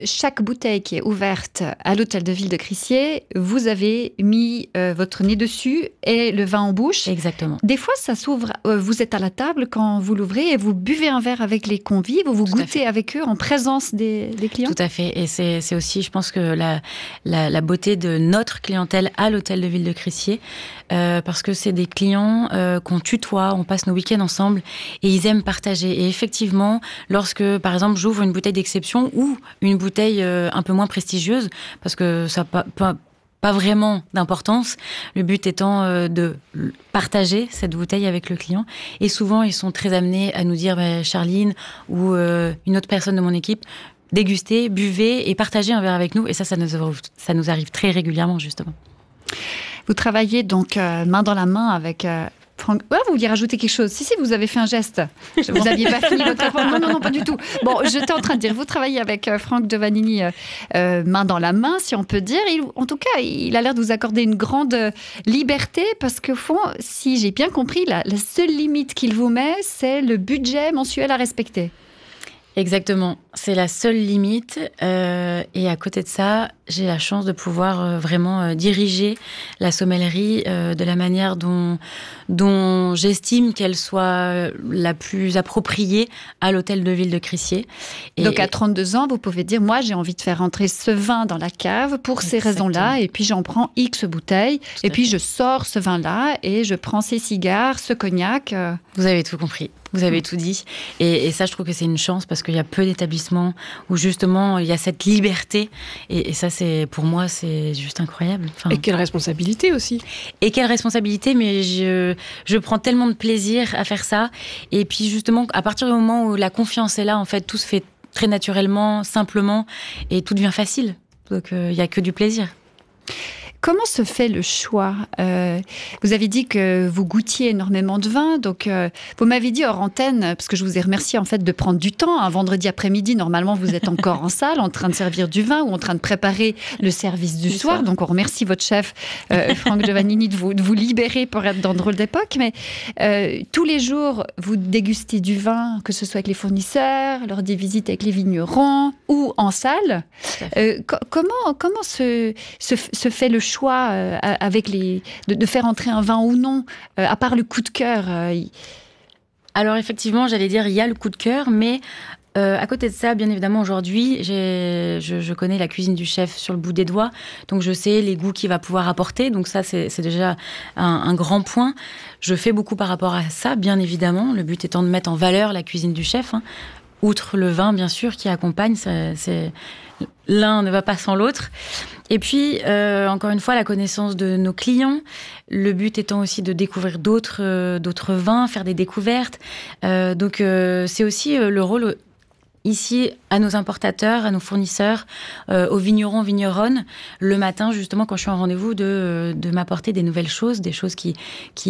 chaque bouteille qui est ouverte à l'hôtel de ville de Crissier, vous avez mis votre nez dessus et le vin en bouche. Exactement. Des fois, ça s'ouvre, vous êtes à la table quand vous l'ouvrez et vous buvez un verre avec les convives, vous goûtez avec eux en présence des clients. Tout à fait. Et c'est aussi, je pense que la beauté de notre clientèle à l'hôtel de ville de Crissier, parce que c'est des clients qu'on tutoie, on passe nos week-ends ensemble et ils aiment partager. Et effectivement, lorsque, par exemple, j'ouvre une bouteille d'exception ou une bouteille un peu moins prestigieuse, parce que ça pas vraiment d'importance, le but étant de partager cette bouteille avec le client. Et souvent, ils sont très amenés à nous dire Charline ou une autre personne de mon équipe, dégustez, buvez et partagez un verre avec nous. Et ça nous arrive très régulièrement, justement. Vous travaillez donc main dans la main avec... Franck, vous vouliez rajouter quelque chose? Si, vous avez fait un geste. Vous n'aviez pas fini votre réponse. Non, pas du tout. Bon, j'étais en train de dire, vous travaillez avec Franck de Vanini main dans la main, si on peut dire. En tout cas, il a l'air de vous accorder une grande liberté parce qu'au fond, si j'ai bien compris, la seule limite qu'il vous met, c'est le budget mensuel à respecter. Exactement, c'est la seule limite et à côté de ça, j'ai la chance de pouvoir vraiment diriger la sommellerie de la manière dont j'estime qu'elle soit la plus appropriée à l'hôtel de ville de Crissier. Donc à 32 ans, vous pouvez dire, moi j'ai envie de faire rentrer ce vin dans la cave pour ces raisons-là et puis j'en prends X bouteilles et puis je sors ce vin-là et je prends ces cigares, ce cognac. Vous avez tout compris. Vous avez tout dit. Et ça, je trouve que c'est une chance parce qu'il y a peu d'établissements où justement il y a cette liberté. Et ça, pour moi, c'est juste incroyable. Et quelle responsabilité aussi. Et quelle responsabilité, mais je prends tellement de plaisir à faire ça. Et puis justement, à partir du moment où la confiance est là, en fait, tout se fait très naturellement, simplement, et tout devient facile. Donc il n'y a que du plaisir. Comment se fait le choix ? Vous avez dit que vous goûtiez énormément de vin, donc vous m'avez dit hors antenne, parce que je vous ai remercié en fait de prendre du temps. Un vendredi après-midi, normalement, vous êtes encore en salle, en train de servir du vin ou en train de préparer le service du soir. Donc on remercie votre chef, Franck de Vanini, de vous libérer pour être dans Drôle d'époque. Mais tous les jours, vous dégustez du vin, que ce soit avec les fournisseurs, lors des visites avec les vignerons ou en salle. Comment se fait le choix avec de faire entrer un vin ou non, à part le coup de cœur Alors effectivement, j'allais dire, il y a le coup de cœur, mais à côté de ça, bien évidemment, aujourd'hui, je connais la cuisine du chef sur le bout des doigts, donc je sais les goûts qu'il va pouvoir apporter, donc ça, c'est déjà un grand point. Je fais beaucoup par rapport à ça, bien évidemment, le but étant de mettre en valeur la cuisine du chef, hein. Outre le vin, bien sûr, qui accompagne, l'un ne va pas sans l'autre. Et puis, encore une fois, la connaissance de nos clients. Le but étant aussi de découvrir d'autres vins, faire des découvertes. Donc, c'est aussi le rôle ici à nos importateurs, à nos fournisseurs, aux vignerons, vigneronnes, le matin, justement, quand je suis en rendez-vous, de m'apporter des nouvelles choses, des choses qui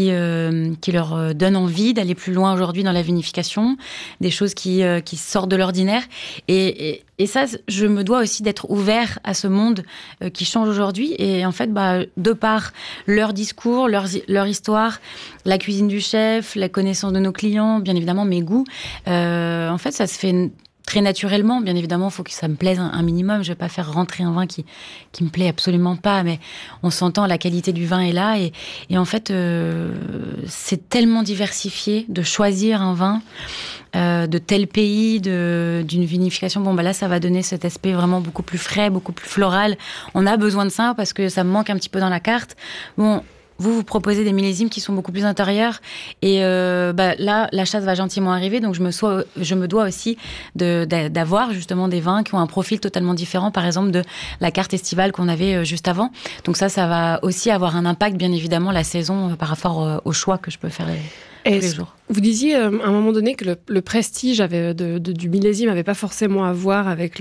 leur donnent envie d'aller plus loin aujourd'hui dans la vinification, des choses qui sortent de l'ordinaire. Et ça, je me dois aussi d'être ouvert à ce monde qui change aujourd'hui. Et en fait, de par leur discours, leur histoire, la cuisine du chef, la connaissance de nos clients, bien évidemment mes goûts, en fait, ça se fait très naturellement. Bien évidemment, il faut que ça me plaise un minimum. Je ne vais pas faire rentrer un vin qui me plaît absolument pas, mais on s'entend, la qualité du vin est là. Et en fait, c'est tellement diversifié de choisir un vin de tel pays, d'une vinification. Bon, là, ça va donner cet aspect vraiment beaucoup plus frais, beaucoup plus floral. On a besoin de ça parce que ça me manque un petit peu dans la carte. Bon, vous proposez des millésimes qui sont beaucoup plus intérieurs. Et là, la chasse va gentiment arriver. Donc, je me dois aussi d'avoir justement des vins qui ont un profil totalement différent, par exemple, de la carte estivale qu'on avait juste avant. Donc ça va aussi avoir un impact, bien évidemment, la saison par rapport au choix que je peux faire tous les jours. Vous disiez à un moment donné que le prestige du millésime n'avait pas forcément à voir avec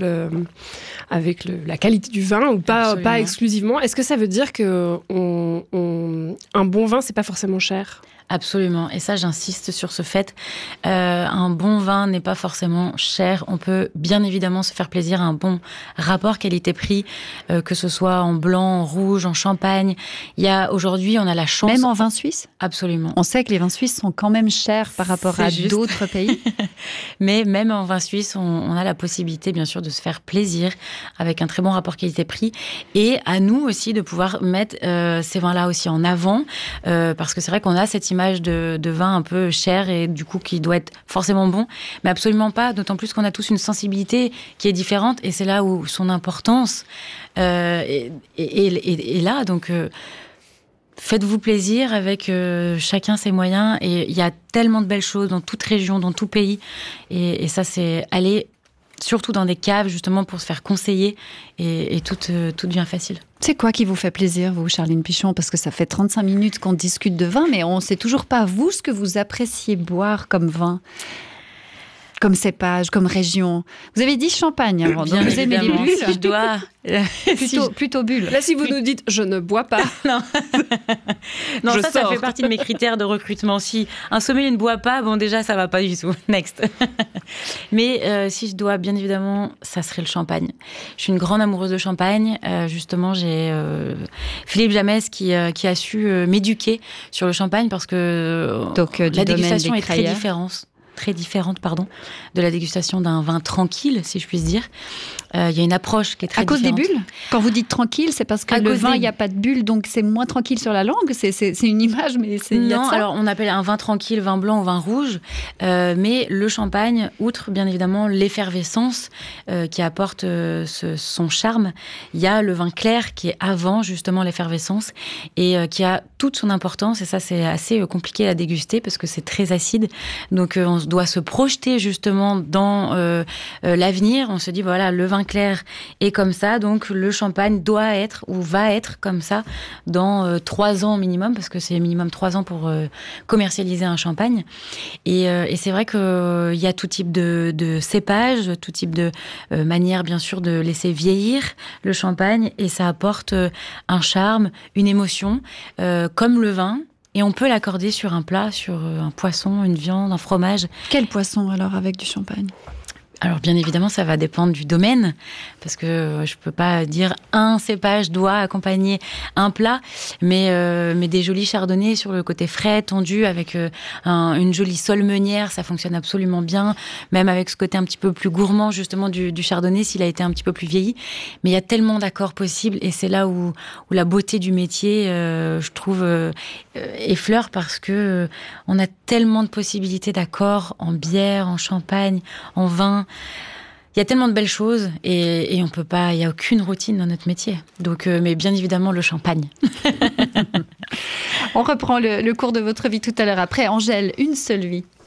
la qualité du vin, ou pas exclusivement. Est-ce que ça veut dire qu'un bon vin, c'est pas forcément cher ? Absolument. Et ça, j'insiste sur ce fait. Un bon vin n'est pas forcément cher. On peut bien évidemment se faire plaisir à un bon rapport qualité-prix, que ce soit en blanc, en rouge, en champagne. Aujourd'hui, on a la chance... Même en vin suisse ? Absolument. On sait que les vins suisses sont quand même chers par rapport à d'autres pays. Mais même en vin suisse, on a la possibilité, bien sûr, de se faire plaisir avec un très bon rapport qualité-prix. Et à nous aussi de pouvoir mettre ces vins-là aussi en avant. Parce que c'est vrai qu'on a cette image de vin un peu cher et du coup qui doit être forcément bon, mais absolument pas, d'autant plus qu'on a tous une sensibilité qui est différente et c'est là où son importance est là. Donc faites-vous plaisir avec chacun ses moyens et il y a tellement de belles choses dans toute région, dans tout pays et ça c'est aller surtout dans des caves justement pour se faire conseiller et tout devient facile. C'est quoi qui vous fait plaisir, vous, Charline Pichon ? Parce que ça fait 35 minutes qu'on discute de vin, mais on ne sait toujours pas, vous, ce que vous appréciez boire comme vin, comme cépage, comme région. Vous avez dit champagne avant, donc vous aimez les bulles. Si je dois... plutôt bulles. Là, si vous nous dites « je ne bois pas », non, ça fait partie de mes critères de recrutement. Si un sommelier ne boit pas, bon, déjà, ça va pas du tout. Next. Mais si je dois, bien évidemment, ça serait le champagne. Je suis une grande amoureuse de champagne. Justement, j'ai Philippe Jamès qui a su m'éduquer sur le champagne parce que la dégustation est très différente de la dégustation d'un vin tranquille, si je puis dire. Il y a une approche qui est très différente. À cause des bulles ? Quand vous dites tranquille, c'est parce que le vin, il n'y a pas de bulles, donc c'est moins tranquille sur la langue ? C'est une image, mais c'est... Non, alors on appelle un vin tranquille, vin blanc ou vin rouge, mais le champagne, outre bien évidemment l'effervescence qui apporte son charme, il y a le vin clair qui est avant justement l'effervescence et qui a toute son importance, et ça c'est assez compliqué à déguster parce que c'est très acide, donc on doit se projeter justement dans l'avenir. On se dit voilà, le vin clair est comme ça, donc le champagne doit être ou va être comme ça dans 3 ans minimum, parce que c'est minimum 3 ans pour commercialiser un champagne. Et c'est vrai qu'il y a tout type de cépage, tout type de manière bien sûr de laisser vieillir le champagne, et ça apporte un charme, une émotion, comme le vin. Et on peut l'accorder sur un plat, sur un poisson, une viande, un fromage. Quel poisson alors avec du champagne ? Alors bien évidemment, ça va dépendre du domaine, parce que je peux pas dire un cépage doit accompagner un plat, mais des jolis chardonnays sur le côté frais, tendu, avec une jolie sole meunière, ça fonctionne absolument bien, même avec ce côté un petit peu plus gourmand justement du chardonnay, s'il a été un petit peu plus vieilli. Mais il y a tellement d'accords possibles, et c'est là où la beauté du métier, je trouve, effleure, parce que on a tellement de possibilités d'accords en bière, en champagne, en vin. Il y a tellement de belles choses et on peut pas, il y a aucune routine dans notre métier. Donc, mais bien évidemment, le champagne. On reprend le cours de votre vie tout à l'heure après. Angèle, une seule vie.